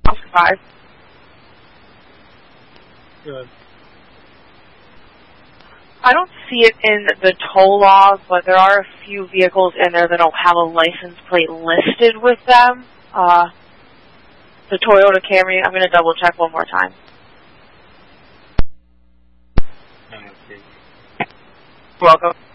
5. Good. I don't see it in the toll log, but there are a few vehicles in there that don't have a license plate listed with them. The Toyota Camry, I'm going to double check one more time. Okay. Welcome.